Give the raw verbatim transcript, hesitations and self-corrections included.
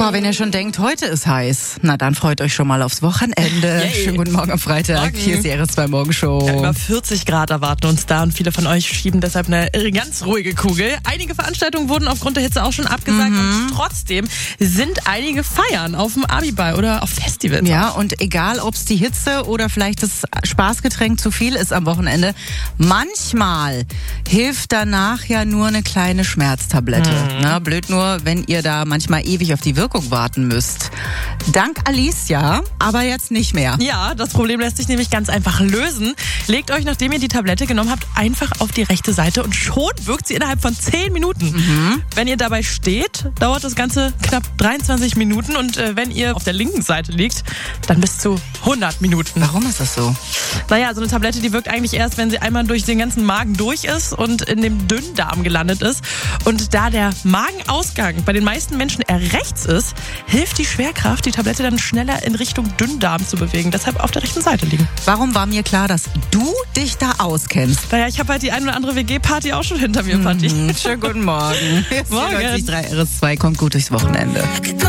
Boah, wenn ihr schon denkt, heute ist heiß, na dann freut euch schon mal aufs Wochenende. Yay. Schönen guten Morgen am Freitag. Morgen. Hier ist die R S zwei Morgenshow. Ja, über vierzig Grad erwarten uns da und viele von euch schieben deshalb eine ganz ruhige Kugel. Einige Veranstaltungen wurden aufgrund der Hitze auch schon abgesagt Mhm. und trotzdem sind einige Feiern auf dem Abiball oder auf Festivals. Ja, und egal, ob es die Hitze oder vielleicht das Spaßgetränk zu viel ist am Wochenende, manchmal hilft danach ja nur eine kleine Schmerztablette. Mhm. Na, blöd nur, wenn ihr da manchmal ewig auf die Wirkung warten müsst. Dank Alicia, aber jetzt nicht mehr. Ja, das Problem lässt sich nämlich ganz einfach lösen. Legt euch, nachdem ihr die Tablette genommen habt, einfach auf die rechte Seite und schon wirkt sie innerhalb von zehn Minuten. Mhm. Wenn ihr dabei steht, dauert das Ganze knapp dreiundzwanzig Minuten und äh, wenn ihr auf der linken Seite liegt, dann bis zu hundert Minuten. Warum ist das so? Naja, so eine Tablette, die wirkt eigentlich erst, wenn sie einmal durch den ganzen Magen durch ist und in dem Dünndarm gelandet ist. Und da der Magenausgang bei den meisten Menschen eher rechts ist, hilft die Schwerkraft, die Tablette dann schneller in Richtung Dünndarm zu bewegen. Deshalb auf der rechten Seite liegen. Warum war mir klar, dass du dich da auskennst? Naja, ich habe halt die ein oder andere W G-Party auch schon hinter mir, Patti. Mhm. Schönen guten Morgen. Morgen. vierundneunzig Komma drei R S zwei kommt gut durchs Wochenende.